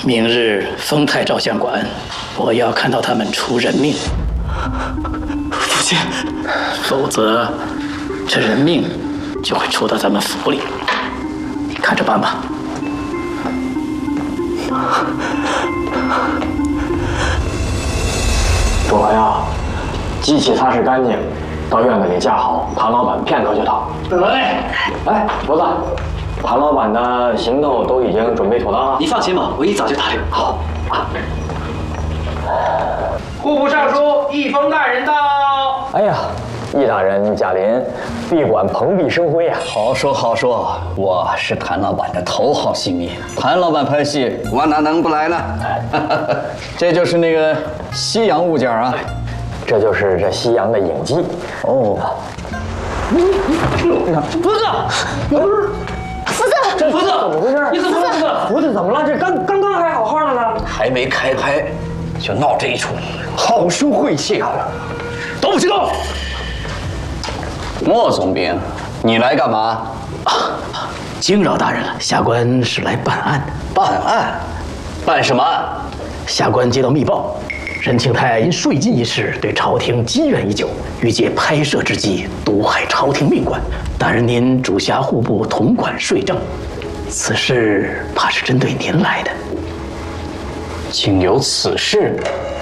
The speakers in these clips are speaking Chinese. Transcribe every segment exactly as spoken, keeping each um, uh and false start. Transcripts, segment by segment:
明日丰泰照相馆，我要看到他们出人命。 父亲， 否则这人命就会出到咱们府里。你看着办吧。 主朋友，机器擦拭干净，到院子里架好，谭老板片刻就到。 哎， 哎，麸子，谭老板的行头都已经准备妥当了。 你放心吧，我一早就打听好啊。 户部尚书易峰大人到。 哎呀，易大人驾临，闭馆蓬荜生辉啊！ 好说好说，我是谭老板的头号戏迷，谭老板拍戏，我哪能不来呢？这就是那个西洋物件啊， 这就是这西洋的影姬哦。 福子， 福子， 这福子怎么回事？ 你怎么了？福子， 福子怎么了？这刚刚刚还好好的呢， 还没开拍就闹这一出，好生晦气啊！ 都不许动！ 莫总兵，你来干嘛？ 啊，惊扰大人了，下官是来办案的。 办案？办什么案？ 下官接到密报，任庆泰因税金一事对朝廷积怨已久，欲借拍摄之机毒害朝廷命官。大人您主辖户部，统管税政，此事怕是针对您来的。 竟有此事？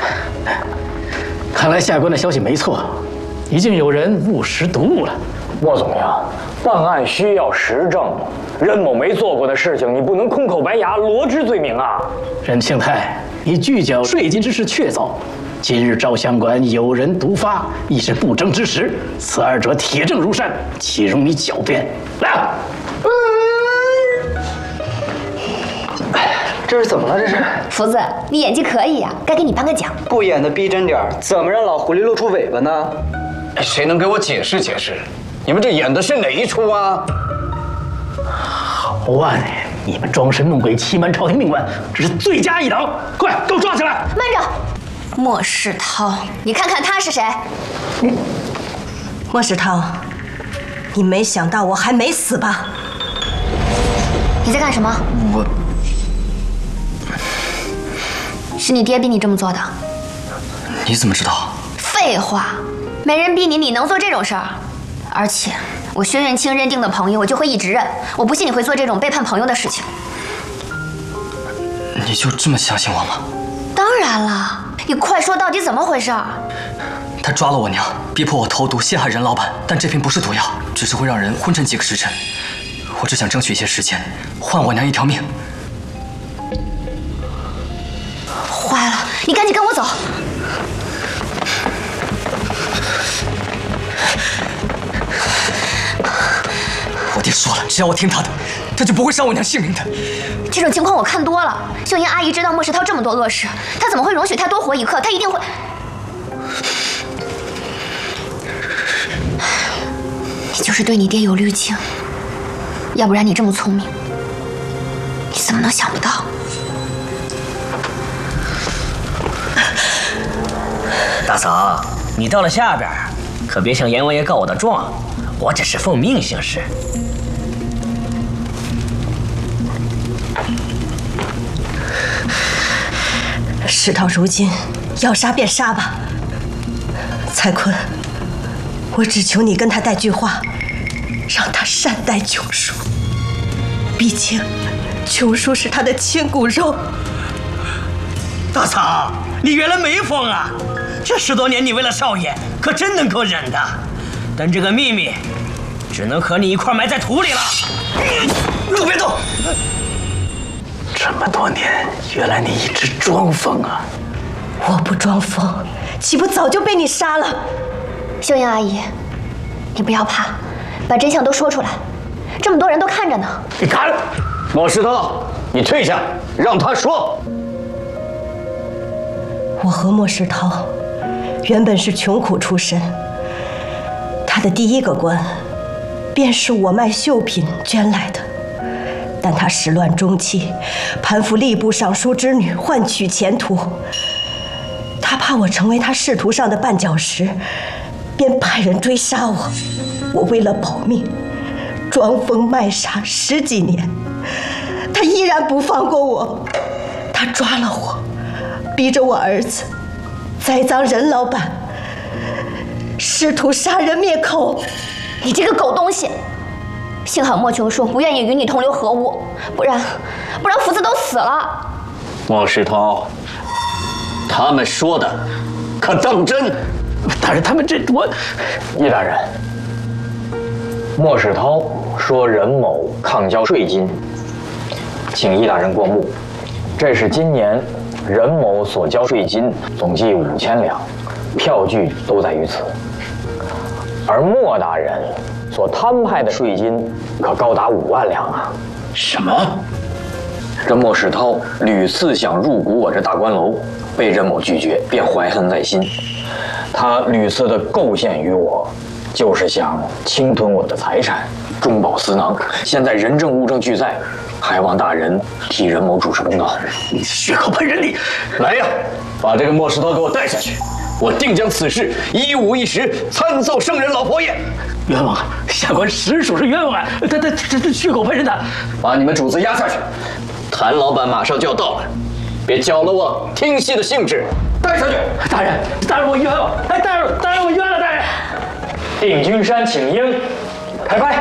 看来下官的消息没错，已经有人误食毒物了。 莫总呀，办案需要实证，任某没做过的事情，你不能空口白牙罗织罪名啊！ 任庆泰，你拒缴税金之事确凿，今日照相馆有人毒发，亦是不争之实，此二者铁证如山，岂容你狡辩？来啊！ 这是怎么了？这是福子，你演技可以呀、啊，该给你颁个奖。 不演的逼真点儿，怎么让老狐狸露出尾巴呢？ 谁能给我解释解释？你们这演的是哪一出啊？ 好啊，你们装神弄鬼、欺瞒朝廷命官，这是罪加一等！快，给我抓起来！ 慢着，莫世涛，你看看他是谁？ 嗯，莫世涛，你没想到我还没死吧？ 你在干什么？ 我。 是你爹逼你这么做的？ 你怎么知道？ 废话，没人逼你，你能做这种事儿？而且我薛元清认定的朋友，我就会一直认。我不信你会做这种背叛朋友的事情。 你就这么相信我吗？ 当然了，你快说到底怎么回事？ 他抓了我娘，逼迫我投毒陷害任老板，但这瓶不是毒药，只是会让人昏沉几个时辰。我只想争取一些时间，换我娘一条命。 坏了，你赶紧跟我走！ 我爹说了，只要我听他的，他就不会伤我娘性命的。 这种情况我看多了，秀英阿姨知道莫世涛这么多恶事，她怎么会容许他多活一刻？她一定会……你就是对你爹有滤镜，要不然你这么聪明，你怎么能想不到？ 大嫂，你到了下边，可别向阎王爷告我的状，我只是奉命行事。 事到如今，要杀便杀吧。蔡坤，我只求你跟他带句话，让他善待琼叔。毕竟，琼叔是他的亲骨肉。 大嫂，你原来没疯啊！这十多年，你为了少爷，可真能够忍的。但这个秘密，只能和你一块埋在土里了。 都别动！ 这么多年，原来你一直装疯啊！ 我不装疯，岂不早就被你杀了？ 秀英阿姨，你不要怕，把真相都说出来，这么多人都看着呢。 你敢！莫世涛，你退下，让他说。 我和莫世涛原本是穷苦出身，他的第一个官便是我卖绣品捐来的，但他始乱终弃，攀附吏部尚书之女，换取前途。他怕我成为他仕途上的绊脚石，便派人追杀我。我为了保命，装疯卖傻十几年，他依然不放过我。 他抓了我，逼着我儿子栽赃任老板，试图杀人灭口。 你这个狗东西！幸好莫琼说不愿意与你同流合污，不然，不然福子都死了。 莫世涛，他们说的可当真？ 大人，他们这我…… 易大人，莫世涛说任某抗交税金，请易大人过目。这是今年任某所交税金总计五千两，票据都在于此。而莫大人所摊派的税金可高达五万两啊！ 什么？ 这莫世涛屡次想入股我这大官楼，被任某拒绝，便怀恨在心。他屡次的构陷于我，就是想侵吞我的财产，中饱私囊。现在人证物证俱在，还望大人替任某主持公道。 你血口喷人！你来呀，把这个莫世涛给我带下去！我定将此事一五一十参奏圣人老佛爷。 冤枉啊！下官实属是冤枉啊！他他这这血口喷人的， 把你们主子押下去。谭老板马上就要到了，别搅了我听戏的兴致。带下去！ 大人，大人我冤枉！哎，大人，大人我冤了，大人！ 定军山请缨，开拍。